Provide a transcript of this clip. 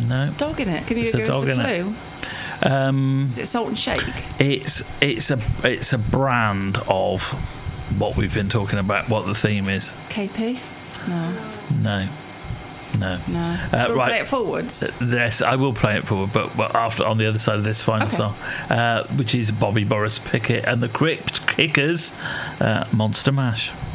No. There's a dog in it. Can you There's a give us dog a in clue? Is it Salt and Shake? It's a brand of what we've been talking about. What the theme is? KP? No. No. Shall we play it forwards? Yes, I will play it forward, but after on the other side of this final song, which is Bobby Boris Pickett and the Crypt Kickers, Monster Mash.